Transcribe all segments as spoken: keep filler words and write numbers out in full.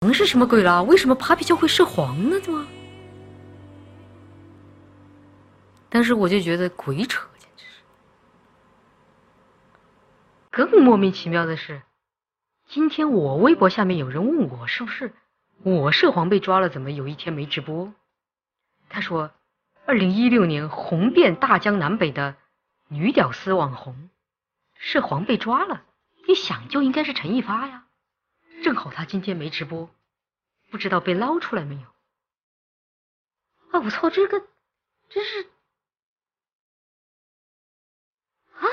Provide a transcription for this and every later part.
是什么鬼啦？为什么 Papi 酱会涉黄呢？怎么？但是我就觉得鬼扯，简直是。更莫名其妙的是，今天我微博下面有人问我，是不是我涉黄被抓了？怎么有一天没直播？他说，二零一六年红遍大江南北的女屌丝网红涉黄被抓了，一想就应该是陈一发呀。正好他今天没直播，不知道被捞出来没有？啊，我操，这个真是啊，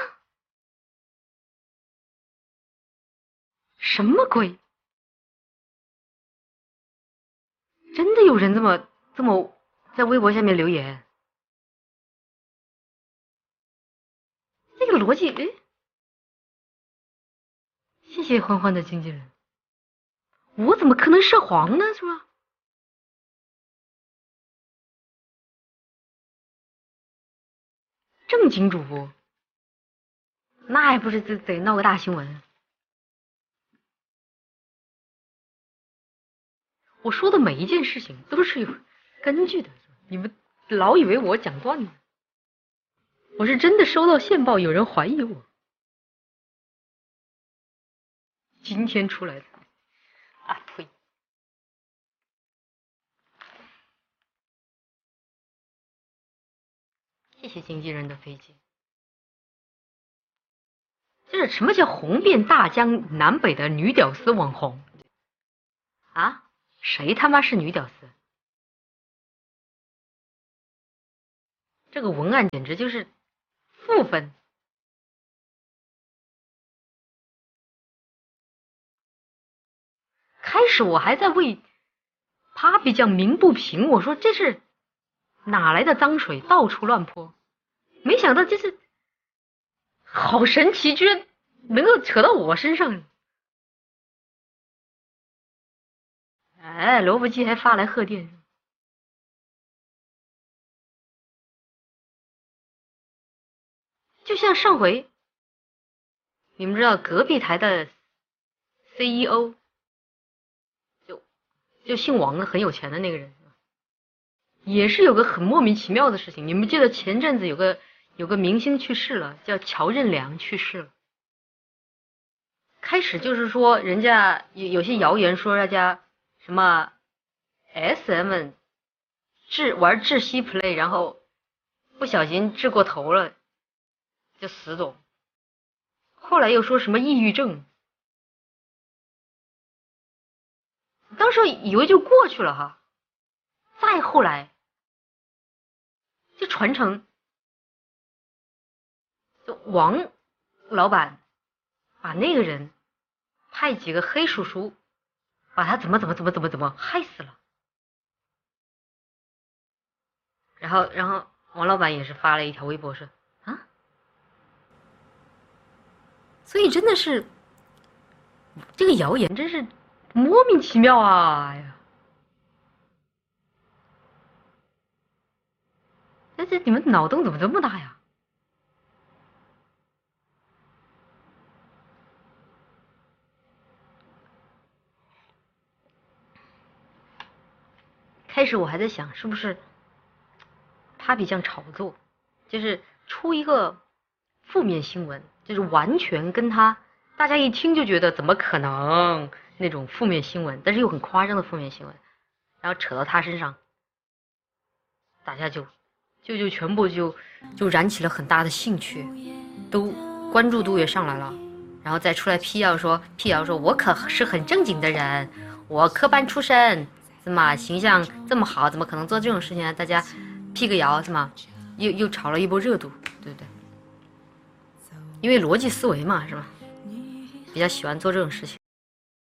什么鬼？真的有人这么这么在微博下面留言？这个逻辑，哎，谢谢欢欢的经纪人，我怎么可能涉黄呢？是吧？正经主播，那还不是得得闹个大新闻？我说的每一件事情都是有根据的，你们老以为我讲段子，我是真的收到线报，有人怀疑我，今天出来的啊呸！谢谢经纪人的飞机。就是什么叫红遍大江南北的女屌丝网红啊？谁他妈是女屌丝？这个文案简直就是负分。开始我还在为 Papi 酱鸣不平，我说这是哪来的脏水，到处乱泼。没想到这是好神奇，居然能够扯到我身上。哎，萝卜鸡还发来贺电。就像上回，你们知道隔壁台的 C E O 就就姓王的很有钱的那个人，也是有个很莫名其妙的事情。你们记得前阵子有个有个明星去世了，叫乔任梁去世了。开始就是说人家有有些谣言说人家什么 S M 窒玩窒息 play， 然后不小心治过头了。就死总，后来又说什么抑郁症，当时以为就过去了哈，再后来就传承，就王老板把那个人派几个黑叔叔把他怎么怎么怎么怎么怎么害死了，然后然后王老板也是发了一条微博说。所以真的是这个谣言真是莫名其妙啊！哎呀，但是你们脑洞怎么这么大呀？开始我还在想是不是 Papi 酱炒作，就是出一个负面新闻，就是完全跟他大家一听就觉得怎么可能那种负面新闻，但是又很夸张的负面新闻，然后扯到他身上，大家就就就全部就就燃起了很大的兴趣，都关注度也上来了，然后再出来辟谣说辟谣说我可是很正经的人，我科班出身，怎么形象这么好，怎么可能做这种事情呢？大家辟个谣是吗？又又炒了一波热度，对不对？因为逻辑思维嘛，是吧？比较喜欢做这种事情。